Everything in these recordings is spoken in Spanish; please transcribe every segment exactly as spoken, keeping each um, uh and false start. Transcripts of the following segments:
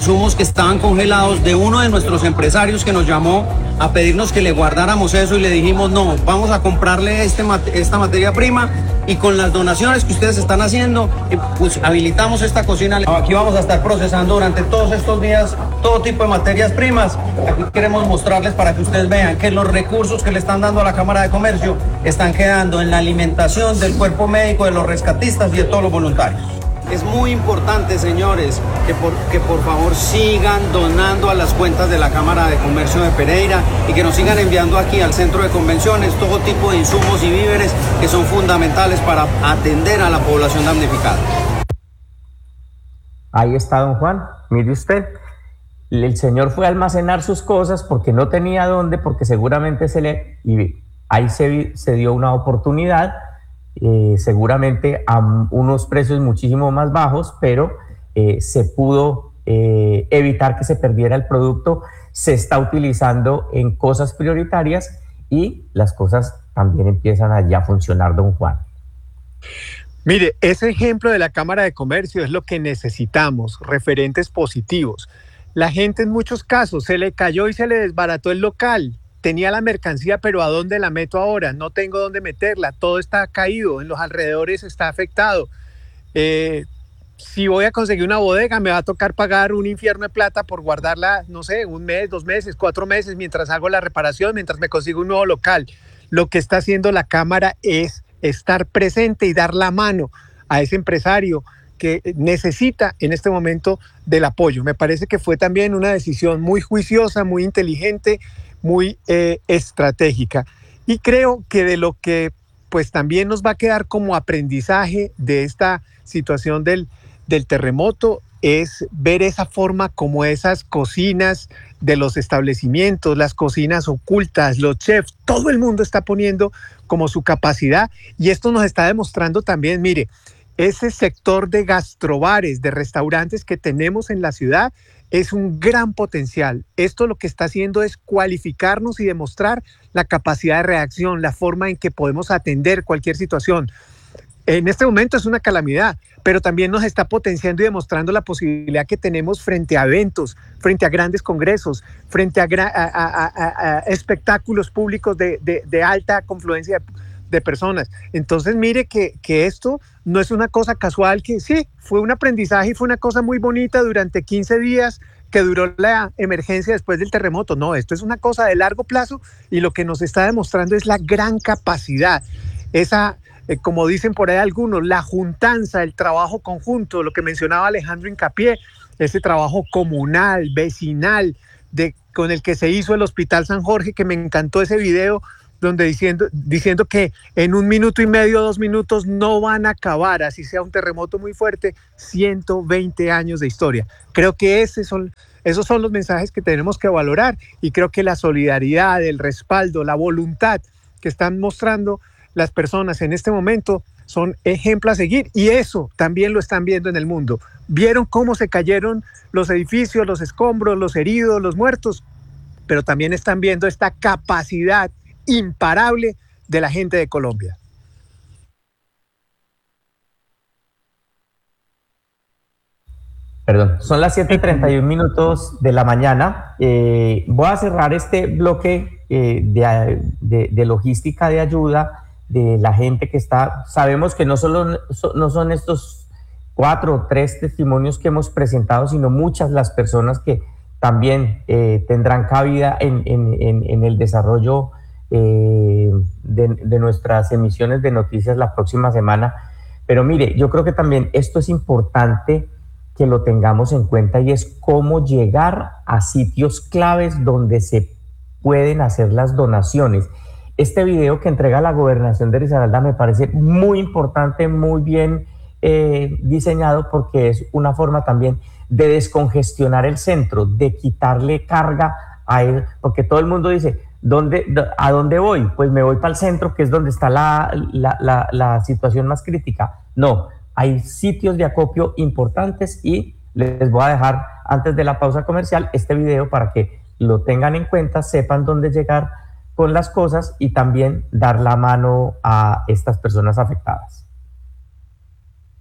insumos que estaban congelados de uno de nuestros empresarios que nos llamó a pedirnos que le guardáramos eso y le dijimos no, vamos a comprarle este, esta materia prima y con las donaciones que ustedes están haciendo, pues habilitamos esta cocina. Aquí vamos a estar procesando durante todos estos días todo tipo de materias primas. Aquí queremos mostrarles para que ustedes vean que los recursos que le están dando a la Cámara de Comercio están quedando en la alimentación del cuerpo médico, de los rescatistas y de todos los voluntarios. Es muy importante, señores, que por, que por favor sigan donando a las cuentas de la Cámara de Comercio de Pereira y que nos sigan enviando aquí al centro de convenciones todo tipo de insumos y víveres que son fundamentales para atender a la población damnificada. Ahí está, don Juan, mire usted, el señor fue a almacenar sus cosas porque no tenía dónde, porque seguramente se le... y ahí se, se dio una oportunidad. Eh, seguramente a unos precios muchísimo más bajos, pero eh, se pudo eh, evitar que se perdiera el producto, se está utilizando en cosas prioritarias y las cosas también empiezan a ya funcionar, don Juan. Mire, ese ejemplo de la Cámara de Comercio es lo que necesitamos, referentes positivos. La gente en muchos casos se le cayó y se le desbarató el local. Tenía la mercancía, pero ¿a dónde la meto ahora? No tengo dónde meterla, todo está caído, en los alrededores está afectado. Eh, si voy a conseguir una bodega, me va a tocar pagar un infierno de plata por guardarla, no sé, un mes, dos meses, cuatro meses, mientras hago la reparación, mientras me consigo un nuevo local. Lo que está haciendo la Cámara es estar presente y dar la mano a ese empresario que necesita en este momento del apoyo. Me parece que fue también una decisión muy juiciosa, muy inteligente, muy eh, estratégica, y creo que de lo que pues también nos va a quedar como aprendizaje de esta situación del, del terremoto es ver esa forma como esas cocinas de los establecimientos, las cocinas ocultas, los chefs, todo el mundo está poniendo como su capacidad, y esto nos está demostrando también, mire, ese sector de gastrobares, de restaurantes que tenemos en la ciudad es un gran potencial. Esto lo que está haciendo es cualificarnos y demostrar la capacidad de reacción, la forma en que podemos atender cualquier situación. En este momento es una calamidad, pero también nos está potenciando y demostrando la posibilidad que tenemos frente a eventos, frente a grandes congresos, frente a, gra- a, a, a, a espectáculos públicos de, de, de alta confluencia de, de personas. Entonces mire que, que esto no es una cosa casual, que sí, fue un aprendizaje y fue una cosa muy bonita durante quince días que duró la emergencia después del terremoto. No, esto es una cosa de largo plazo y lo que nos está demostrando es la gran capacidad, esa, eh, como dicen por ahí algunos, la juntanza, el trabajo conjunto, lo que mencionaba Alejandro Hincapié, ese trabajo comunal, vecinal, de, con el que se hizo el Hospital San Jorge, que me encantó ese video donde diciendo, diciendo que en un minuto y medio, dos minutos no van a acabar, así sea un terremoto muy fuerte, ciento veinte años de historia. Creo que ese son, esos son los mensajes que tenemos que valorar, y creo que la solidaridad, el respaldo, la voluntad que están mostrando las personas en este momento son ejemplo a seguir, y eso también lo están viendo en el mundo. Vieron cómo se cayeron los edificios, los escombros, los heridos, los muertos, pero también están viendo esta capacidad imparable de la gente de Colombia. Perdón, son las siete y treinta y uno minutos de la mañana. Eh, voy a cerrar este bloque eh, de, de, de logística de ayuda de la gente que está. Sabemos que no solo no son estos cuatro o tres testimonios que hemos presentado, sino muchas las personas que también eh, tendrán cabida en, en, en, en el desarrollo Eh, de, de nuestras emisiones de noticias la próxima semana. Pero mire, yo creo que también esto es importante que lo tengamos en cuenta, y es cómo llegar a sitios claves donde se pueden hacer las donaciones. Este video que entrega la gobernación de Risaralda me parece muy importante, muy bien eh, diseñado, porque es una forma también de descongestionar el centro, de quitarle carga a él, porque todo el mundo dice, ¿Dónde, ¿a dónde voy? Pues me voy para el centro, que es donde está la, la, la, la situación más crítica. No, hay sitios de acopio importantes, y les voy a dejar antes de la pausa comercial este video para que lo tengan en cuenta, sepan dónde llegar con las cosas y también dar la mano a estas personas afectadas.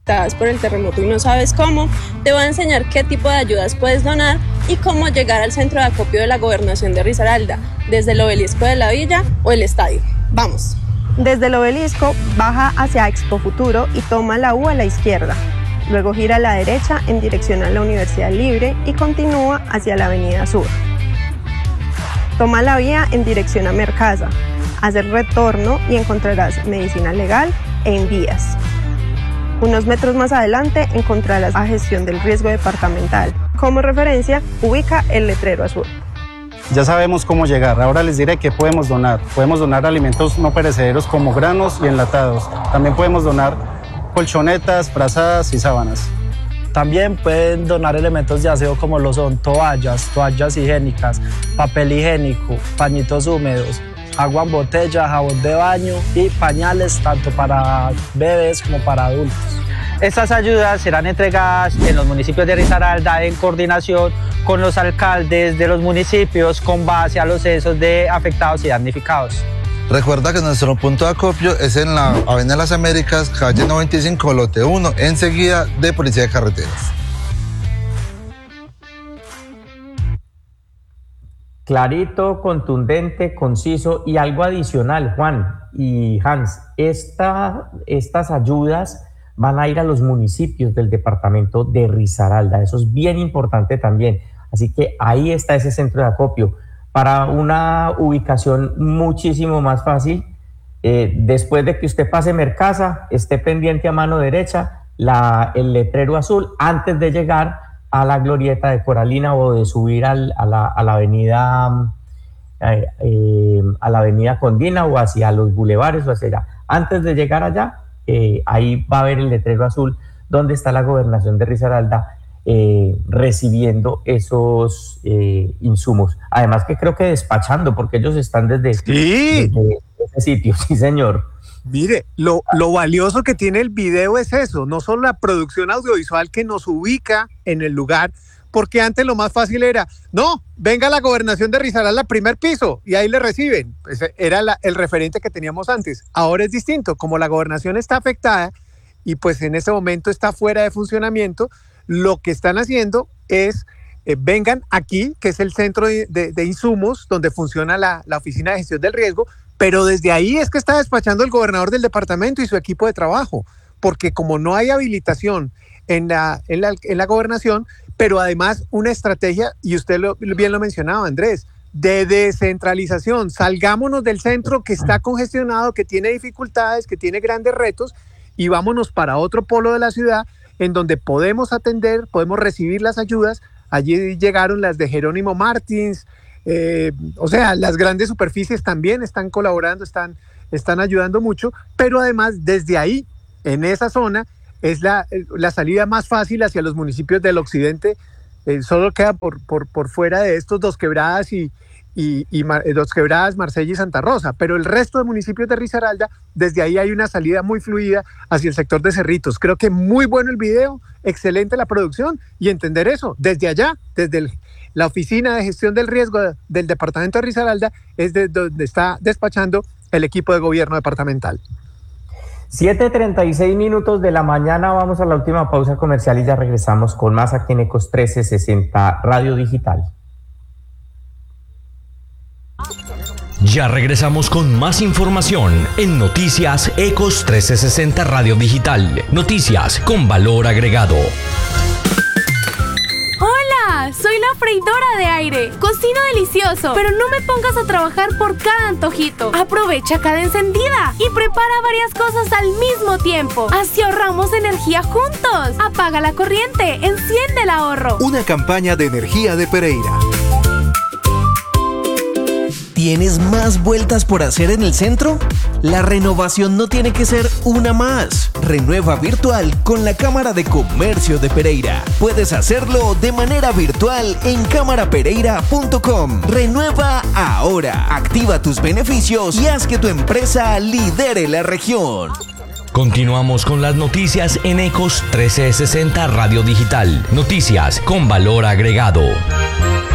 afectadas por el terremoto y no sabes cómo, te voy a enseñar qué tipo de ayudas puedes donar y cómo llegar al centro de acopio de la Gobernación de Risaralda, desde el obelisco de la villa o el estadio. ¡Vamos! Desde el obelisco, baja hacia Expo Futuro y toma la U a la izquierda. Luego gira a la derecha en dirección a la Universidad Libre y continúa hacia la Avenida Sur. Toma la vía en dirección a Mercaza. Haz el retorno y encontrarás Medicina Legal e Invías. Unos metros más adelante encontrarás a Gestión del Riesgo Departamental. Como referencia, ubica el letrero azul. Ya sabemos cómo llegar. Ahora les diré qué podemos donar. Podemos donar alimentos no perecederos como granos y enlatados. También podemos donar colchonetas, frazadas y sábanas. También pueden donar elementos de aseo como lo son toallas, toallas higiénicas, papel higiénico, pañitos húmedos, agua en botella, jabón de baño y pañales tanto para bebés como para adultos. Estas ayudas serán entregadas en los municipios de Risaralda en coordinación con los alcaldes de los municipios con base a los censos de afectados y damnificados. Recuerda que nuestro punto de acopio es en la Avenida de las Américas, calle noventa y cinco, lote uno, enseguida de Policía de Carreteras. Clarito, contundente, conciso y algo adicional, Juan y Hans. Esta, estas ayudas van a ir a los municipios del departamento de Risaralda. Eso es bien importante también. Así que ahí está ese centro de acopio. Para una ubicación muchísimo más fácil, eh, después de que usted pase Mercaza, esté pendiente a mano derecha la, el letrero azul antes de llegar a la glorieta de Coralina o de subir al, a, la, a la avenida eh, eh, a la avenida Condina o hacia los bulevares o hacia allá. Antes de llegar allá, eh, ahí va a haber el letrero azul donde está la Gobernación de Risaralda Eh, recibiendo esos eh, insumos. Además que creo que despachando, porque ellos están desde, sí. desde ese sitio. Sí, señor. Mire, lo, lo valioso que tiene el video es eso, no solo la producción audiovisual que nos ubica en el lugar, porque antes lo más fácil era, no, venga la Gobernación de Risaralda al primer piso y ahí le reciben. Ese era la, el referente que teníamos antes. Ahora es distinto, como la gobernación está afectada y pues en ese momento está fuera de funcionamiento, lo que están haciendo es, eh, vengan aquí, que es el centro de, de, de insumos, donde funciona la, la Oficina de Gestión del Riesgo, pero desde ahí es que está despachando el gobernador del departamento y su equipo de trabajo, porque como no hay habilitación en la, en la, en la gobernación, pero además una estrategia, y usted lo, bien lo mencionaba, Andrés, de descentralización. Salgámonos del centro que está congestionado, que tiene dificultades, que tiene grandes retos, y vámonos para otro polo de la ciudad, en donde podemos atender, podemos recibir las ayudas. Allí llegaron las de Jerónimo Martins, eh, o sea, las grandes superficies también están colaborando, están, están ayudando mucho, pero además desde ahí, en esa zona, es la, la salida más fácil hacia los municipios del occidente. Eh, solo queda por, por, por fuera de estos Dos Quebradas y, y, y Mar, Dos Quebradas, Marsella y Santa Rosa, pero el resto de municipios de Risaralda, desde ahí hay una salida muy fluida hacia el sector de Cerritos. Creo que muy bueno el video, excelente la producción, y entender eso, desde allá, desde el, la Oficina de Gestión del Riesgo del departamento de Risaralda, es de donde está despachando el equipo de gobierno departamental. siete treinta y seis minutos de la mañana, vamos a la última pausa comercial y ya regresamos con más aquí en Ecos trece sesenta Radio Digital. Ya regresamos con más información en Noticias Ecos trece sesenta Radio Digital. Noticias con valor agregado. ¡Hola! Soy la freidora de aire. Cocino delicioso, pero no me pongas a trabajar por cada antojito. Aprovecha cada encendida y prepara varias cosas al mismo tiempo. Así ahorramos energía juntos. Apaga la corriente, enciende el ahorro. Una campaña de energía de Pereira. ¿Tienes más vueltas por hacer en el centro? La renovación no tiene que ser una más. Renueva virtual con la Cámara de Comercio de Pereira. Puedes hacerlo de manera virtual en cámara pereira punto com. Renueva ahora. Activa tus beneficios y haz que tu empresa lidere la región. Continuamos con las noticias en Ecos trece sesenta Radio Digital. Noticias con valor agregado.